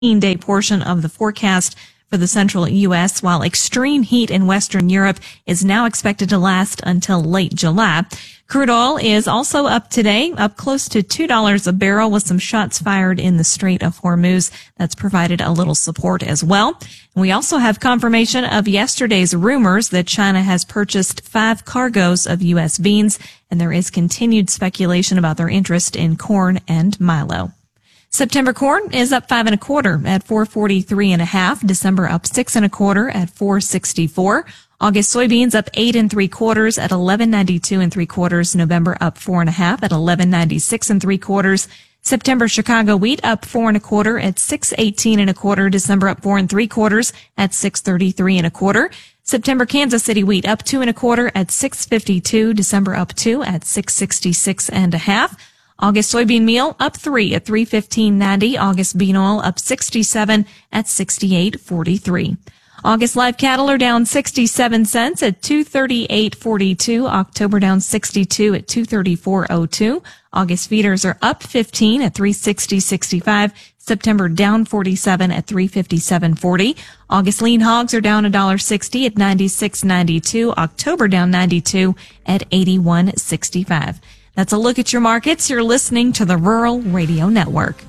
15-day portion of the forecast for the central U.S., while extreme heat in Western Europe is now expected to last until late July. Crude oil is also up today, up close to $2 a barrel with some shots fired in the Strait of Hormuz. That's provided a little support as well. We also have confirmation of yesterday's rumors that China has purchased 5 cargoes of U.S. beans, and there is continued speculation about their interest in corn and milo. September corn is up 5 1/4 at 443 1/2. December up 6 1/4 at 464. August soybeans up 8 3/4 at 1192 3/4. November up 4 1/2 at 1196 3/4. September Chicago wheat up 4 1/4 at 618 1/4. December up 4 3/4 at 633 1/4. September Kansas City wheat up 2 1/4 at 652. December up 2 at 666 1/2. August soybean meal up 3 at 315.90. August bean oil up 67 at 68.43. August live cattle are down 67 cents at 238.42. October down 62 at 234.02. August feeders are up 15 at 360.65. September down 47 at 357.40. August lean hogs are down $1.60 at 96.92. October down 92 at 81.65. That's a look at your markets. You're listening to the Rural Radio Network.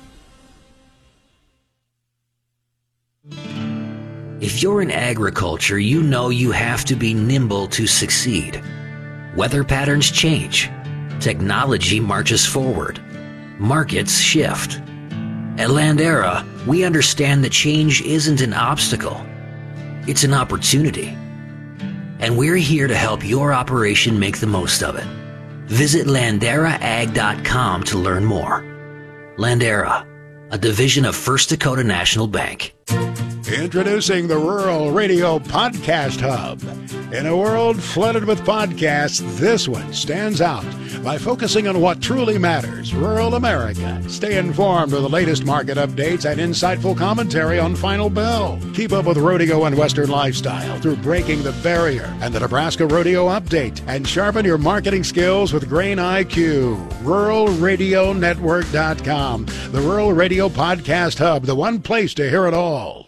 If you're in agriculture, you know you have to be nimble to succeed. Weather patterns change. Technology marches forward. Markets shift. At Landera, we understand that change isn't an obstacle. It's an opportunity. And we're here to help your operation make the most of it. Visit LanderaAg.com to learn more. Landera, a division of First Dakota National Bank. Introducing the Rural Radio Podcast Hub. In a world flooded with podcasts, this one stands out by focusing on what truly matters, rural America. Stay informed with the latest market updates and insightful commentary on Final Bell. Keep up with rodeo and Western lifestyle through Breaking the Barrier and the Nebraska Rodeo Update. And sharpen your marketing skills with Grain IQ. RuralRadioNetwork.com. The Rural Radio Podcast Hub, the one place to hear it all.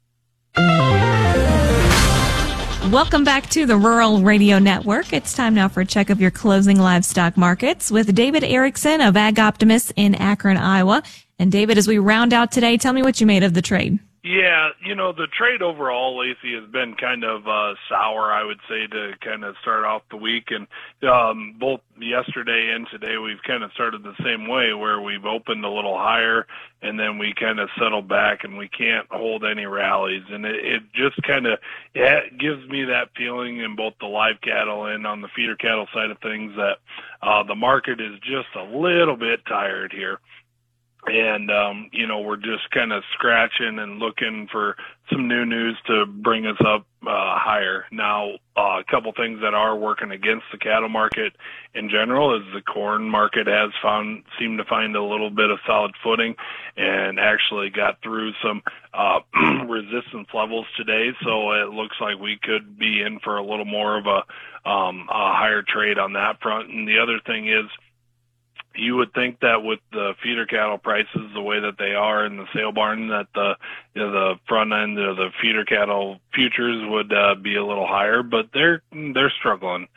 Welcome back to the Rural Radio Network. It's time now for a check of your closing livestock markets with David Erickson of Ag Optimist in Akron, Iowa. And David, as we round out today, tell me what you made of the trade. Yeah, the trade overall, Lacey, has been kind of sour, I would say, to kind of start off the week. And both yesterday and today, we've kind of started the same way, where we've opened a little higher, and then we kind of settle back, and we can't hold any rallies. And it just kind of gives me that feeling in both the live cattle and on the feeder cattle side of things that the market is just a little bit tired here. And, we're just kind of scratching and looking for some new news to bring us up higher. Now, a couple things that are working against the cattle market in general is the corn market has seemed to find a little bit of solid footing and actually got through some resistance levels today. So it looks like we could be in for a little more of a higher trade on that front. And the other thing is, you would think that with the feeder cattle prices the way that they are in the sale barn, that the front end of the feeder cattle futures would be a little higher, but they're struggling.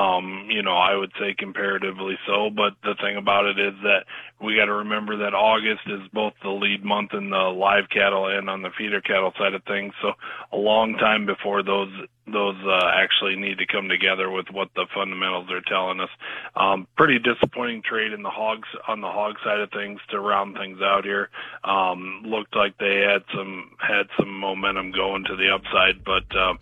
I would say comparatively so. But the thing about it is that we got to remember that August is both the lead month in the live cattle and on the feeder cattle side of things. So a long time before those actually need to come together with what the fundamentals are telling us. Pretty disappointing trade in on the hog side of things to round things out here. Looked like they had some momentum going to the upside, but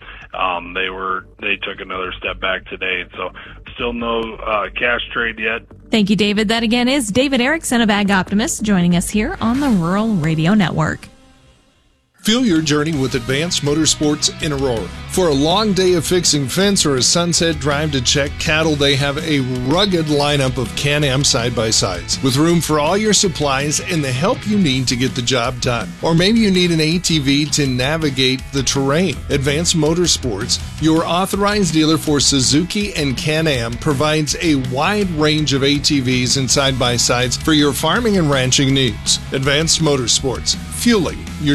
they took another step back today. So still no cash trade yet. Thank you, David. That again is David Erickson of Ag Optimist joining us here on the Rural Radio Network. Fuel your journey with Advanced Motorsports in Aurora. For a long day of fixing fence or a sunset drive to check cattle, they have a rugged lineup of Can-Am side-by-sides with room for all your supplies and the help you need to get the job done. Or maybe you need an ATV to navigate the terrain. Advanced Motorsports, your authorized dealer for Suzuki and Can-Am, provides a wide range of ATVs and side-by-sides for your farming and ranching needs. Advanced Motorsports. refueling your